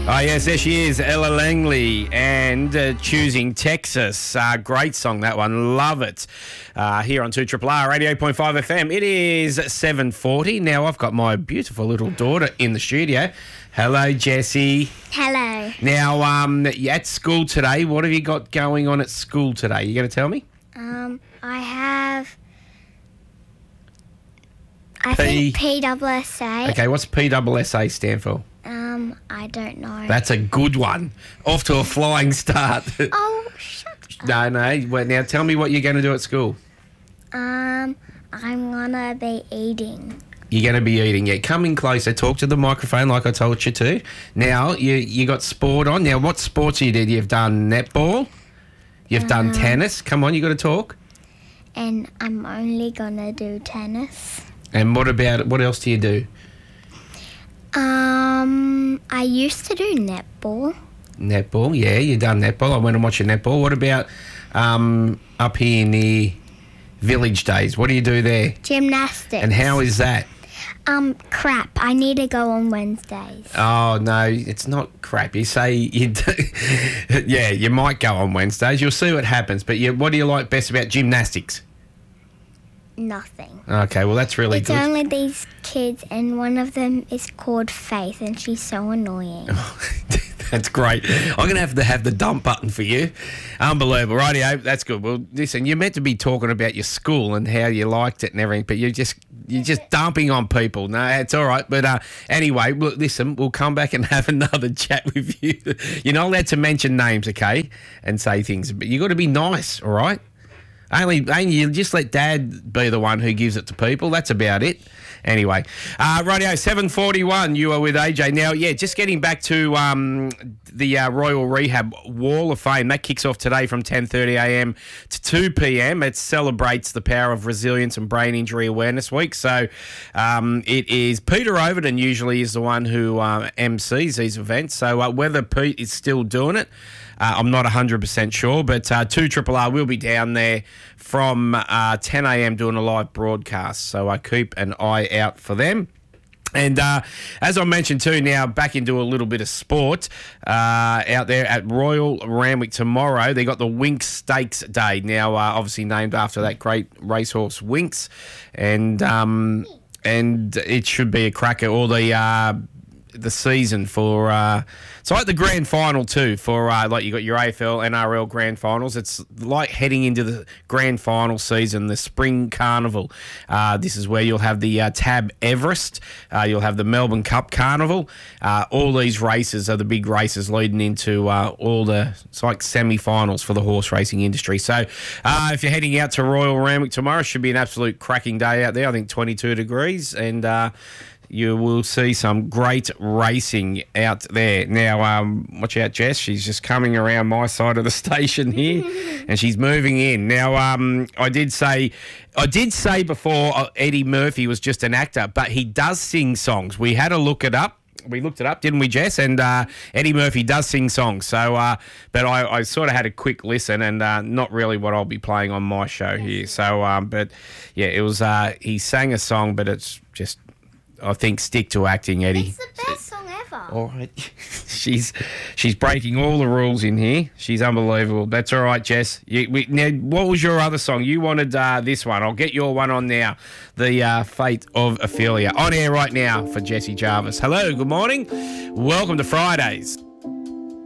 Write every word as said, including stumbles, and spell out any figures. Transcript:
Oh, yes, there she is, Ella Langley, and uh, Choosing Texas. Uh, great song, that one. Love it. Uh, here on two R R R, eighty-eight point five F M. It is seven forty. Now, I've got my beautiful little daughter in the studio. Hello, Jessie. Hello. Now, um, at school today, what have you got going on at school today? You going to tell me? Um, I have... I P- think P W S A. Okay, what's P W S A stand for? Um, I don't know. That's a good one. Off to a flying start. Oh, shut up. No, no. Well, now, tell me what you're going to do at school. Um, I'm gonna be eating. You're going to be eating. Yeah, come in closer. Talk to the microphone like I told you to. Now, you you got sport on. Now, what sports you did? You've done netball. You've Um, done tennis. Come on, you got to talk. And I'm only gonna do tennis. And what about, what else do you do? Um, I used to do netball. Netball, yeah, you done netball. I went and watched your netball. What about um, up here in the village days? What do you do there? Gymnastics. And how is that? Um, crap. I need to go on Wednesdays. Oh, no, it's not crap. You say you do. Yeah, you might go on Wednesdays. You'll see what happens. But you, what do you like best about gymnastics? Nothing. Okay, well, that's really It's good. only these kids, and one of them is called Faith, and she's so annoying. That's great. I'm going to have to have the dump button for you. Unbelievable. Rightio, that's good. Well, listen, you're meant to be talking about your school and how you liked it and everything, but you're just you're just dumping on people. No, it's all right. But uh, anyway, look, listen, we'll come back and have another chat with you. You're not allowed to mention names, okay, and say things, but you got to be nice, all right? Only, only you just let Dad be the one who gives it to people. That's about it. Anyway, uh, radio seven forty-one. You are with A J now. Yeah, just getting back to um, the uh, Royal Rehab Wall of Fame. That kicks off today from ten thirty a m to two p m. It celebrates the power of resilience and brain injury awareness week. So um, it is Peter Overton usually is the one who uh, M Cs these events. So uh, whether Pete is still doing it, Uh, I'm not one hundred percent sure, but uh, two R R R will be down there from uh, ten a m doing a live broadcast. So I keep an eye out for them. And uh, as I mentioned too, now back into a little bit of sport uh, out there at Royal Randwick tomorrow. They got the Winx Stakes Day. Now, uh, obviously named after that great racehorse Winx. And um, and it should be a cracker. All the... Uh, the season for uh it's like the grand final too for uh like you got your A F L N R L grand finals. It's like heading into the grand final season, the spring carnival. Uh this is where you'll have the uh, Tab Everest, uh you'll have the Melbourne Cup Carnival. Uh all these races are the big races leading into uh all the it's like semi-finals for the horse racing industry. So uh if you're heading out to Royal Randwick tomorrow, it should be an absolute cracking day out there. I think twenty-two degrees, and uh you will see some great racing out there. Now, um, watch out, Jess. She's just coming around my side of the station here, and she's moving in. Now, um, I did say, I did say before uh, Eddie Murphy was just an actor, but he does sing songs. We had a look it up. We looked it up, didn't we, Jess? And uh, Eddie Murphy does sing songs. So, uh, but I, I sort of had a quick listen, and uh, not really what I'll be playing on my show here. So, um, but yeah, it was. Uh, he sang a song, but it's just. I think stick to acting, Eddie. It's the best song ever. All right. she's she's breaking all the rules in here. She's unbelievable. That's all right, Jess. You, we, now, what was your other song? You wanted uh, this one. I'll get your one on now. The uh, Fate of Ophelia. On air right now for Jessie Jarvis. Hello, good morning. Welcome to Fridays.